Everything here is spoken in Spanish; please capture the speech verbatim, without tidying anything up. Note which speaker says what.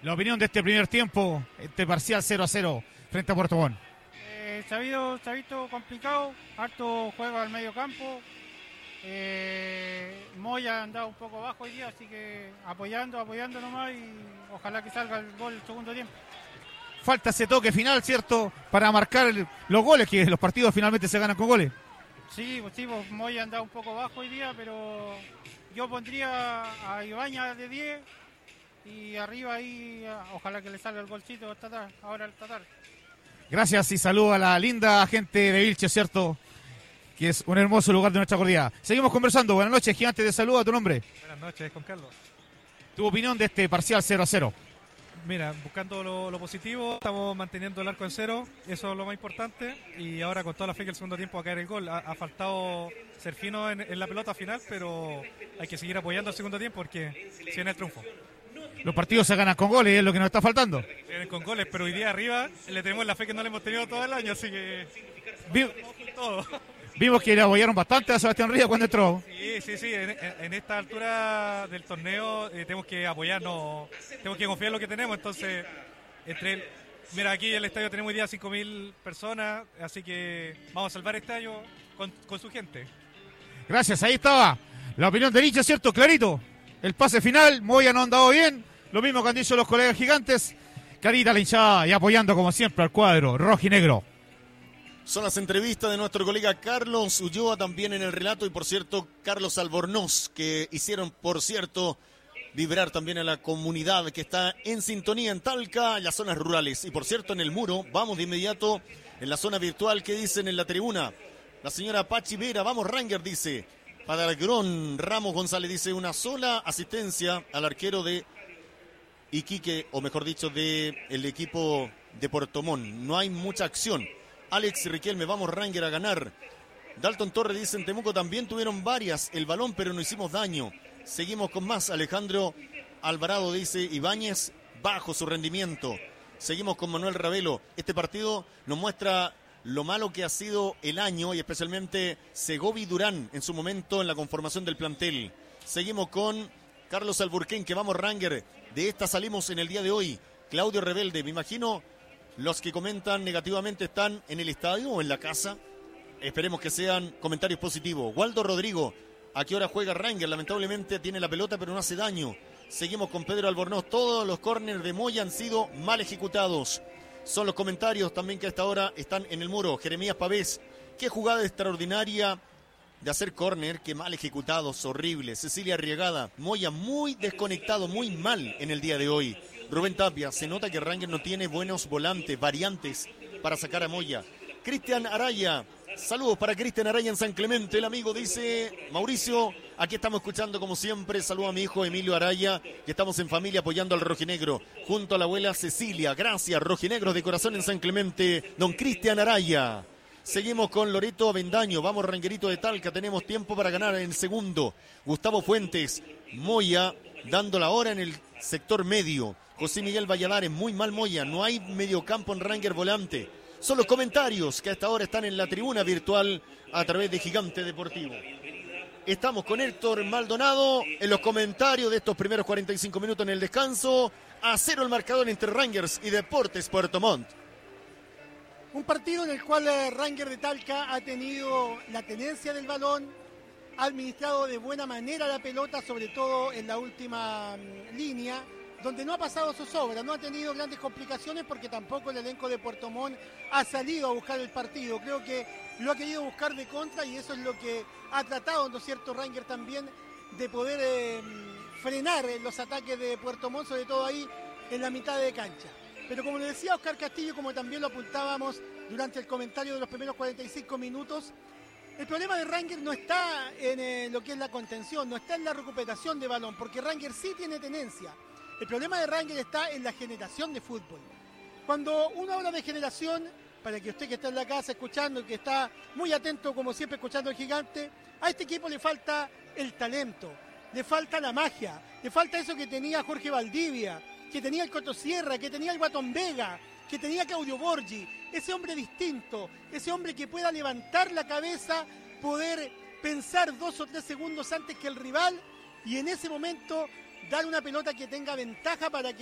Speaker 1: La opinión de este primer tiempo, este parcial cero a cero frente a Puerto Montt.
Speaker 2: Eh, se, ha habido, se ha visto complicado, harto juego al medio campo. Eh, Moya ha andado un poco bajo hoy día, así que apoyando, apoyando nomás y ojalá que salga el gol el segundo tiempo.
Speaker 1: Falta ese toque final, ¿cierto? Para marcar el, los goles, que los partidos finalmente se ganan con goles.
Speaker 2: Sí, pues sí, pues Moya ha andado un poco bajo hoy día, pero yo pondría a Ibañez de diez y arriba ahí, ojalá que le salga el golcito esta tarde, ahora esta tarde.
Speaker 1: Gracias y saludo a la linda gente de Vilche, ¿cierto? Que es un hermoso lugar de nuestra cordillera. Seguimos conversando. Buenas noches, Gigante, te saludo. ¿A tu nombre?
Speaker 3: Buenas noches, con Carlos.
Speaker 1: Tu opinión de este parcial cero a cero.
Speaker 3: Mira, buscando lo, lo positivo, estamos manteniendo el arco en cero, eso es lo más importante, y ahora con toda la fe que el segundo tiempo va a caer el gol. Ha, ha faltado ser fino en, en la pelota final, pero hay que seguir apoyando el segundo tiempo porque si viene el triunfo.
Speaker 1: Los partidos se ganan con goles, es lo que nos está faltando.
Speaker 3: Vienen con goles, pero hoy día arriba le tenemos la fe que no le hemos tenido todo el año, así que...
Speaker 1: Vi-
Speaker 3: todo.
Speaker 1: Vimos que le apoyaron bastante a Sebastián Rivas cuando entró.
Speaker 3: Sí, sí, sí, en, en esta altura del torneo eh, tenemos que apoyarnos, tenemos que confiar en lo que tenemos, entonces, entre el, mira, aquí en el estadio tenemos hoy día cinco mil personas, así que vamos a salvar este año con, con su gente.
Speaker 1: Gracias, ahí estaba la opinión de Licha, ¿cierto? Clarito. El pase final, Moya no ha andado bien. Lo mismo que han dicho los colegas gigantes. Clarita la hinchada y apoyando como siempre al cuadro rojo y negro.
Speaker 4: Son las entrevistas de nuestro colega Carlos Ulloa también en el relato y por cierto Carlos Albornoz, que hicieron por cierto vibrar también a la comunidad que está en sintonía en Talca, en las zonas rurales. Y por cierto en el muro, vamos de inmediato en la zona virtual, que dicen en la tribuna. La señora Pachi Vera, vamos Ranger, dice. Padargrón Ramos González dice una sola asistencia al arquero de Iquique, o mejor dicho de el equipo de Puerto Montt. No hay mucha acción. Alex Riquelme, vamos Ranger a ganar. Dalton Torres dice, en Temuco también tuvieron varias el balón, pero no hicimos daño. Seguimos con más. Alejandro Alvarado dice, Ibáñez, bajo su rendimiento. Seguimos con Manuel Ravelo. Este partido nos muestra lo malo que ha sido el año y especialmente Segovi Durán en su momento en la conformación del plantel. Seguimos con Carlos Alburquén, vamos Ranger. De esta salimos en el día de hoy. Claudio Rebelde, me imagino... Los que comentan negativamente están en el estadio o en la casa. Esperemos que sean comentarios positivos. Waldo Rodrigo, ¿a qué hora juega Ranger? Lamentablemente tiene la pelota pero no hace daño. Seguimos con Pedro Albornoz. Todos los córneres de Moya han sido mal ejecutados. Son los comentarios también que a esta hora están en el muro. Jeremías Pavés, qué jugada extraordinaria de hacer córner, qué mal ejecutados, horrible. Cecilia Arriagada, Moya muy desconectado, muy mal en el día de hoy. Rubén Tapia, se nota que Ranger no tiene buenos volantes, variantes para sacar a Moya. Cristian Araya, saludos para Cristian Araya en San Clemente. El amigo dice, Mauricio, aquí estamos escuchando como siempre. Saludo a mi hijo Emilio Araya, que estamos en familia apoyando al rojinegro. Junto a la abuela Cecilia, gracias, rojinegros de corazón en San Clemente. Don Cristian Araya. Seguimos con Loreto Avendaño, vamos Rangerito de Talca, tenemos tiempo para ganar en el segundo. Gustavo Fuentes, Moya, dando la hora en el sector medio. José Miguel Valladares, muy mal Moya, no hay mediocampo en Ranger volante. Son los comentarios que a esta hora están en la tribuna virtual a través de Gigante Deportivo. Estamos con Héctor Maldonado en los comentarios de estos primeros cuarenta y cinco minutos en el descanso. A cero el marcador entre Rangers y Deportes Puerto Montt.
Speaker 5: Un partido en el cual el Ranger de Talca ha tenido la tenencia del balón, ha administrado de buena manera la pelota, sobre todo en la última um, línea, donde no ha pasado sus obras, no ha tenido grandes complicaciones porque tampoco el elenco de Puerto Montt ha salido a buscar el partido. Creo que lo ha querido buscar de contra y eso es lo que ha tratado, ¿no es cierto, Ranger también, de poder eh, frenar los ataques de Puerto Montt, sobre todo ahí en la mitad de cancha. Pero como le decía Oscar Castillo, como también lo apuntábamos durante el comentario de los primeros cuarenta y cinco minutos, el problema de Ranger no está en eh, lo que es la contención, no está en la recuperación de balón, porque Ranger sí tiene tenencia. El problema de Ranger está en la generación de fútbol. Cuando uno habla de generación, para que usted que está en la casa escuchando y que está muy atento como siempre escuchando el Gigante, a este equipo le falta el talento, le falta la magia, le falta eso que tenía Jorge Valdivia, que tenía el Cotosierra, que tenía el Guatón Vega, que tenía Claudio Borgi, ese hombre distinto, ese hombre que pueda levantar la cabeza, poder pensar dos o tres segundos antes que el rival y en ese momento dar una pelota que tenga ventaja para que